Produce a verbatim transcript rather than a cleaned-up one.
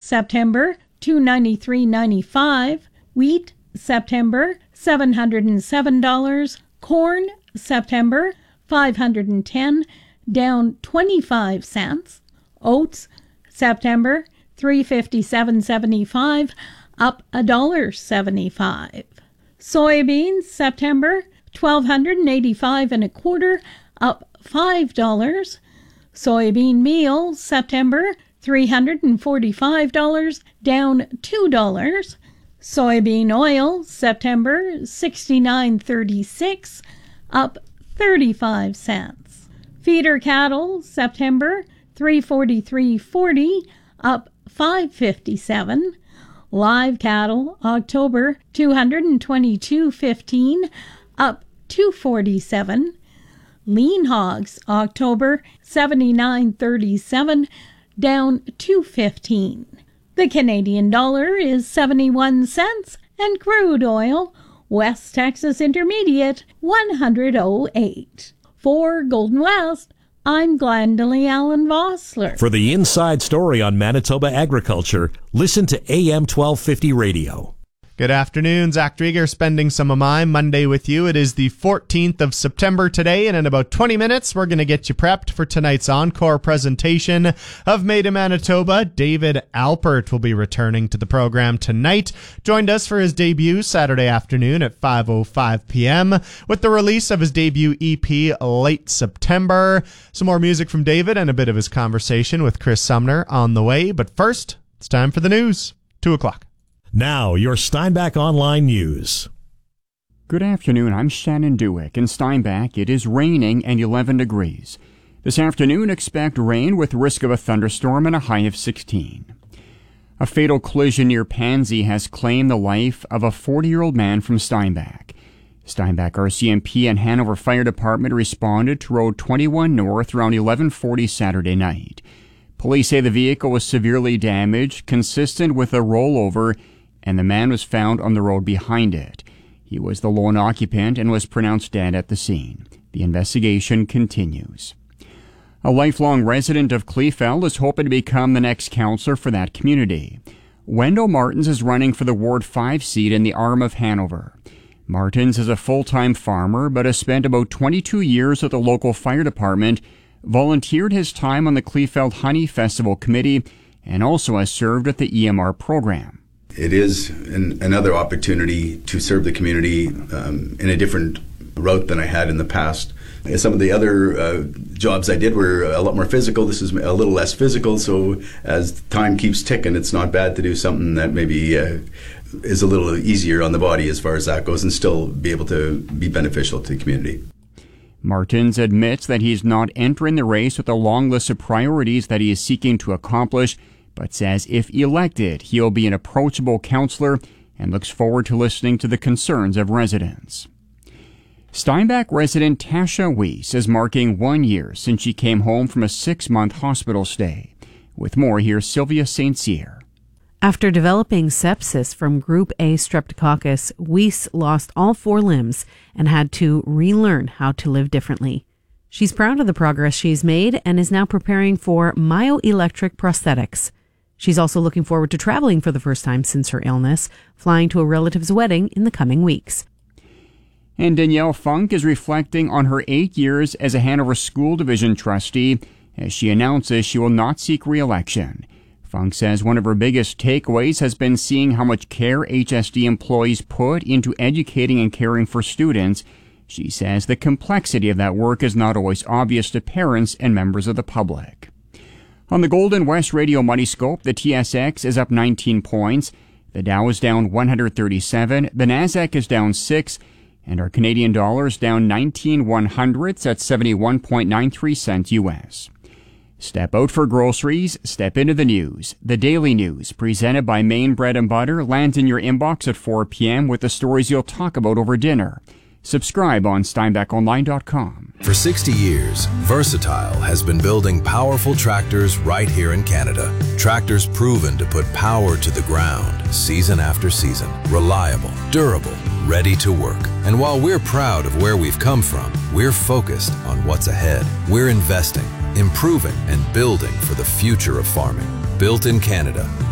September, two hundred ninety-three dollars and ninety-five cents. Wheat, September, seven hundred seven dollars. Corn, September, five hundred ten dollars, down twenty-five cents. Oats, September, three hundred fifty-seven dollars and seventy-five cents, up one dollar and seventy-five cents. Soybeans, September, twelve hundred eighty-five dollars and a quarter, up five dollars. Soybean meal, September, three hundred forty-five dollars, down two dollars. Soybean oil, September, sixty-nine thirty-six, up thirty-five cents. Feeder cattle, September, three forty-three forty, up five fifty-seven. Live cattle, October, two hundred twenty-two fifteen, up two forty-seven. Lean hogs, October, seventy-nine thirty-seven, down two fifteen. The Canadian dollar is seventy-one cents, and crude oil, West Texas Intermediate, one hundred oh eight. For Golden West, I'm Glendalee Allen Vossler. For the inside story on Manitoba agriculture, listen to A M twelve fifty radio. Good afternoon, Zach Drieger spending some of my Monday with you. It is the fourteenth of September today, and in about twenty minutes, we're going to get you prepped for tonight's encore presentation of Made in Manitoba. David Alpert will be returning to the program tonight. Joined us for his debut Saturday afternoon at five oh five p.m. with the release of his debut E P late September. Some more music from David and a bit of his conversation with Chris Sumner on the way. But first, it's time for the news. Two o'clock. Now, your Steinbach Online News. Good afternoon, I'm Shannon Dewick. In Steinbach, it is raining and eleven degrees. This afternoon, expect rain with risk of a thunderstorm and a high of sixteen. A fatal collision near Pansy has claimed the life of a forty-year-old man from Steinbach. Steinbach R C M P and Hanover Fire Department responded to Road twenty-one North around eleven forty Saturday night. Police say the vehicle was severely damaged, consistent with a rollover, and the man was found on the road behind it. He was the lone occupant and was pronounced dead at the scene. The investigation continues. A lifelong resident of Kleefeld is hoping to become the next councillor for that community. Wendell Martins is running for the Ward five seat in the Arm of Hanover. Martins is a full-time farmer, but has spent about twenty-two years at the local fire department, volunteered his time on the Kleefeld Honey Festival Committee, and also has served at the E M R program. It is an, another opportunity to serve the community um, in a different route than I had in the past. Some of the other uh, jobs I did were a lot more physical. This is a little less physical, so as time keeps ticking, it's not bad to do something that maybe uh, is a little easier on the body as far as that goes and still be able to be beneficial to the community. Martins admits that he's not entering the race with a long list of priorities that he is seeking to accomplish, but says if elected, he'll be an approachable councillor and looks forward to listening to the concerns of residents. Steinbach resident Tasha Weiss is marking one year since she came home from a six-month hospital stay. With more, here's Sylvia Saint Cyr. After developing sepsis from Group A streptococcus, Weiss lost all four limbs and had to relearn how to live differently. She's proud of the progress she's made and is now preparing for myoelectric prosthetics. She's also looking forward to traveling for the first time since her illness, flying to a relative's wedding in the coming weeks. And Danielle Funk is reflecting on her eight years as a Hanover School Division trustee as she announces she will not seek re-election. Funk says one of her biggest takeaways has been seeing how much care H S D employees put into educating and caring for students. She says the complexity of that work is not always obvious to parents and members of the public. On the Golden West Radio Money Scope, the T S X is up nineteen points, the Dow is down one hundred thirty-seven, the Nasdaq is down six, and our Canadian dollar is down nineteen one hundredths at seventy-one point nine three cents U S. Step out for groceries, step into the news. The Daily News, presented by Maine Bread and Butter, lands in your inbox at four p.m. with the stories you'll talk about over dinner. Subscribe on Steinbach Online dot com. For sixty years, Versatile has been building powerful tractors right here in Canada. Tractors proven to put power to the ground season after season. Reliable, durable, ready to work. And while we're proud of where we've come from, we're focused on what's ahead. We're investing, improving, and building for the future of farming. Built in Canada,